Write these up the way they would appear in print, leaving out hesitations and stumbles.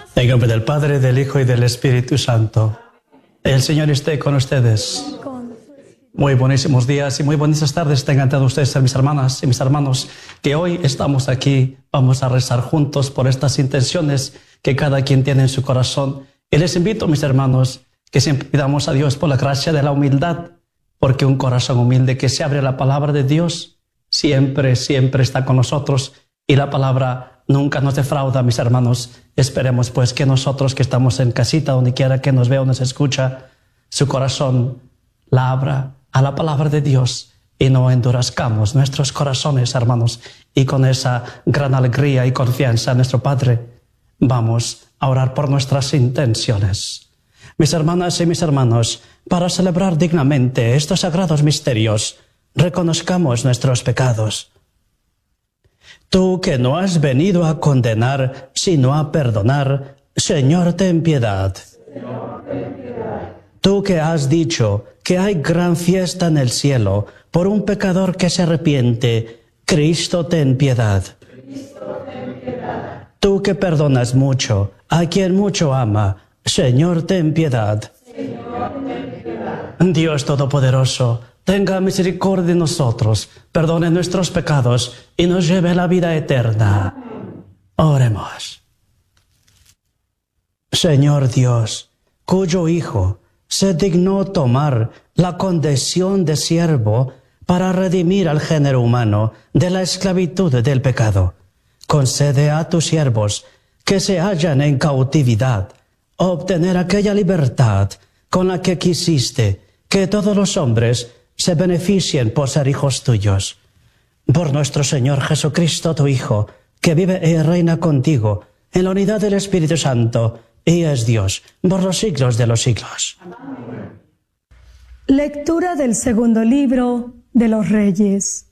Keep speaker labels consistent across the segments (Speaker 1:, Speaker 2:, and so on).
Speaker 1: En nombre del Padre, del Hijo y del Espíritu Santo. El Señor esté con ustedes. Muy buenísimos días y muy buenas tardes tengan todos ustedes, mis hermanas y mis hermanos, que hoy estamos aquí. Vamos a rezar juntos por estas intenciones que cada quien tiene en su corazón. Y les invito, mis hermanos, que siempre pidamos a Dios por la gracia de la humildad, porque un corazón humilde que se abre a la palabra de Dios siempre está con nosotros, y la palabra nunca nos defrauda, mis hermanos. Esperemos pues que nosotros que estamos en casita, donde quiera que nos vea o nos escucha, su corazón la abra a la palabra de Dios y no endurezcamos nuestros corazones, hermanos. Y con esa gran alegría y confianza en nuestro Padre, vamos a orar por nuestras intenciones. Mis hermanas y mis hermanos, para celebrar dignamente estos sagrados misterios, reconozcamos nuestros pecados. Tú que no has venido a condenar, sino a perdonar, Señor, ten piedad. Señor, ten piedad. Tú que has dicho que hay gran fiesta en el cielo por un pecador que se arrepiente, Cristo, ten piedad. Cristo, ten piedad. Tú que perdonas mucho a quien mucho ama, Señor, ten piedad. Señor, ten piedad. Dios Todopoderoso, tenga misericordia de nosotros, perdone nuestros pecados y nos lleve a la vida eterna. Amén. Oremos. Señor Dios, cuyo Hijo se dignó tomar la condición de siervo para redimir al género humano de la esclavitud del pecado, concede a tus siervos que se hallan en cautividad obtener aquella libertad con la que quisiste que todos los hombres se beneficien por ser hijos tuyos. Por nuestro Señor Jesucristo, tu Hijo, que vive y reina contigo en la unidad del Espíritu Santo, y es Dios por los siglos de los siglos. Amén.
Speaker 2: Lectura del segundo libro de los Reyes.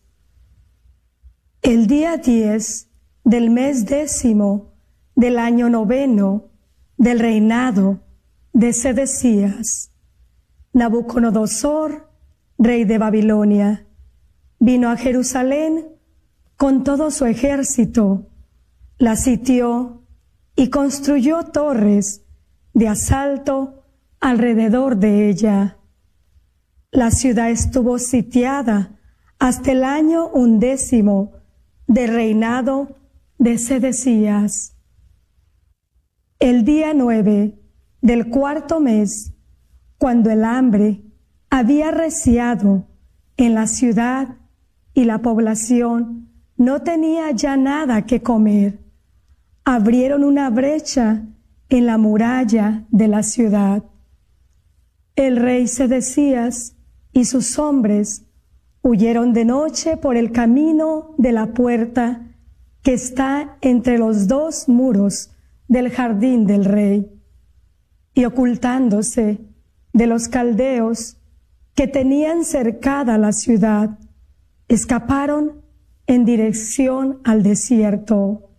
Speaker 2: El día 10 del mes 10 del año 9 del reinado de Sedecías, Nabucodonosor, rey de Babilonia, vino a Jerusalén con todo su ejército, la sitió y construyó torres de asalto alrededor de ella. La ciudad estuvo sitiada hasta el año 11 del reinado de Sedecías. El día 9 del cuarto mes, cuando el hambre había arreciado en la ciudad y la población no tenía ya nada que comer, abrieron una brecha en la muralla de la ciudad. El rey Sedecías y sus hombres huyeron de noche por el camino de la puerta que está entre los dos muros del jardín del rey, y ocultándose de los caldeos que tenían cercada la ciudad, escaparon en dirección al desierto.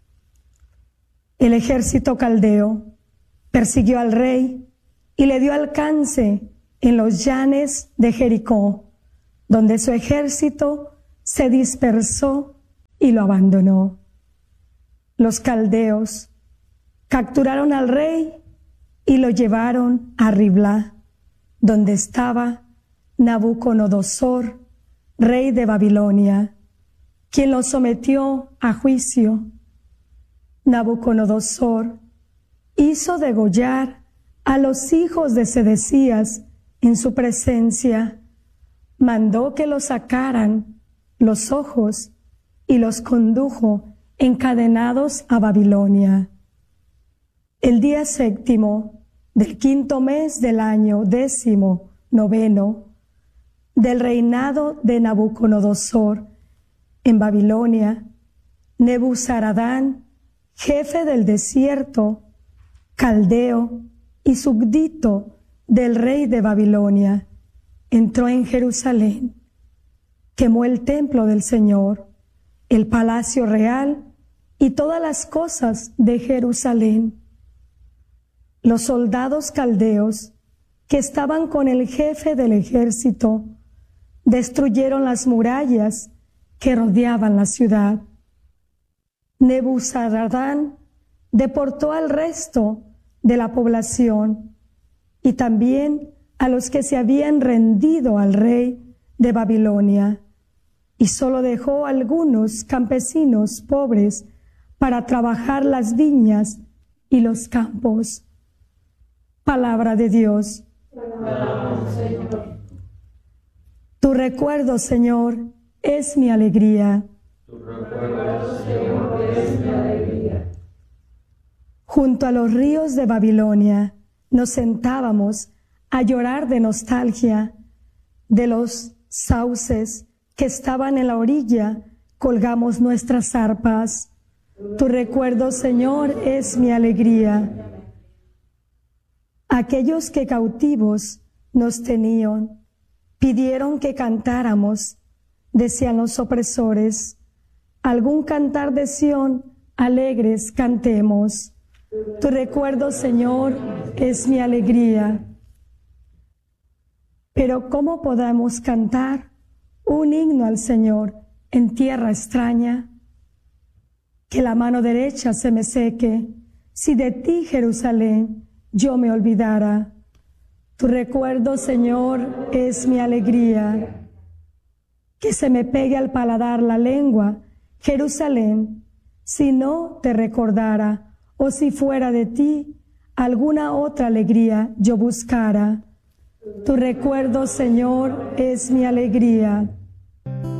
Speaker 2: El ejército caldeo persiguió al rey y le dio alcance en los llanes de Jericó, donde su ejército se dispersó y lo abandonó. Los caldeos capturaron al rey y lo llevaron a Riblá, donde estaba Nabucodonosor, rey de Babilonia, quien lo sometió a juicio. Nabucodonosor hizo degollar a los hijos de Sedecías en su presencia, mandó que los sacaran los ojos y los condujo encadenados a Babilonia. El día 7 del quinto mes del año 19 del reinado de Nabucodonosor en Babilonia, Nebuzaradán, jefe del desierto, caldeo y súbdito del rey de Babilonia, entró en Jerusalén, quemó el templo del Señor, el palacio real y todas las cosas de Jerusalén. Los soldados caldeos que estaban con el jefe del ejército destruyeron las murallas que rodeaban la ciudad. Nebuzaradán deportó al resto de la población y también a los que se habían rendido al rey de Babilonia, y solo dejó algunos campesinos pobres para trabajar las viñas y los campos. Palabra de Dios. Tu recuerdo, Señor, es mi alegría.
Speaker 3: Tu recuerdo, Señor, es mi alegría.
Speaker 2: Junto a los ríos de Babilonia nos sentábamos a llorar de nostalgia. De los sauces que estaban en la orilla colgamos nuestras arpas. Tu recuerdo, Señor, es mi alegría. Aquellos que cautivos nos tenían, pidieron que cantáramos, decían los opresores. Algún cantar de Sión, alegres cantemos. Tu recuerdo, Señor, es mi alegría. Pero ¿cómo podemos cantar un himno al Señor en tierra extraña? Que la mano derecha se me seque, si de ti, Jerusalén, yo me olvidara. Tu recuerdo, Señor, es mi alegría. Que se me pegue al paladar la lengua, Jerusalén, si no te recordara, o si fuera de ti, alguna otra alegría yo buscara. Tu recuerdo, Señor, es mi alegría.